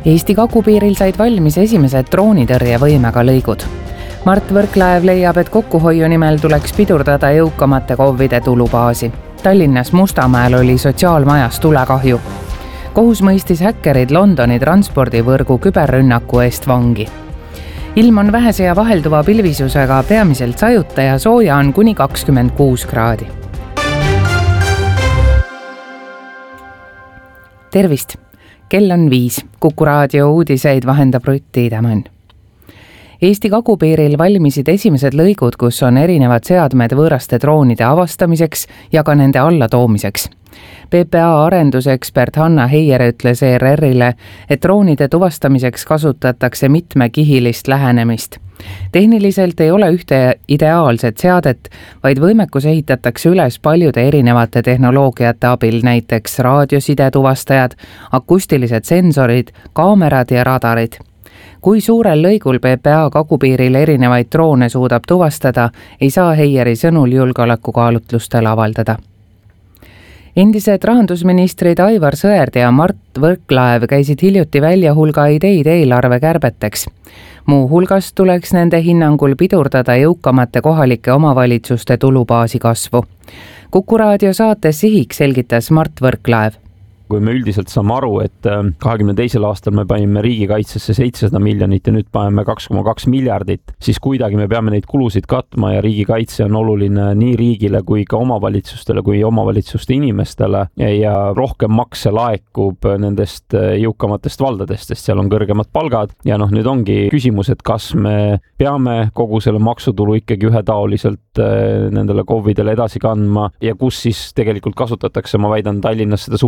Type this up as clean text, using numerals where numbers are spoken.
Eesti kagupiiril said valmis esimesed droonitõrjevõimega lõigud. Mart Võrklaev leiab, et kokkuhoiu nimel tuleks pidurdada jõukamate KOV-ide tulubaasi. Tallinnas Mustamäel oli sotsiaalmajas tulekahju. Kohus mõistis häkkerid Londoni transpordivõrgu küberrünnaku eest vangi. Ilm on vähese ja vahelduva pilvisusega, peamiselt sajuta ja sooja on kuni 26 kraadi. Tervist! Kell on 5. Kuku raadio uudiseid vahendab Rutt Tiidemann. Eesti kagupiiril valmisid esimesed lõigud, kus on erinevad seadmed võõraste droonide avastamiseks ja ka nende allatoomiseks. PPA arendusekspert Hanna Heier ütles ERR-ile, et droonide tuvastamiseks kasutatakse mitmekihilist lähenemist. Tehniliselt ei ole ühte ideaalset seadet, vaid võimekus ehitatakse üles paljude erinevate tehnoloogiate abil, näiteks raadioside tuvastajad, akustilised sensorid, kaamerad ja radarid. Kui suurel lõigul PPA kagupiiril erinevaid droone suudab tuvastada, ei saa Heieri sõnul julgeolekukaalutlustel avaldada. Endised rahandusministrid Aivar Sõerd ja Mart Võrklaev käisid hiljuti välja hulga ideid eelarve kärbeteks. Muu hulgas tuleks nende hinnangul pidurdada jõukamate kohalike omavalitsuste tulubaasi kasvu. Kuku raadio saates Sihik selgitas Mart Võrklaev. Kui me üldiselt saame aru, et 22. aastal me panime riigikaitsesse 700 miljonit ja nüüd paneme 2,2 miljardit, siis kuidagi me peame neid kulusid katma ja riigikaitse on oluline nii riigile kui ka omavalitsustele kui omavalitsuste inimestele ja rohkem makse laekub nendest jõukamatest valdadest, sest seal on kõrgemad palgad ja nüüd ongi küsimus, et kas me peame kogu selle maksutulu ikkagi ühetaoliselt nendele KOV-idele edasi kandma ja kus siis tegelikult kasutatakse, ma väidan, Tallinnas seda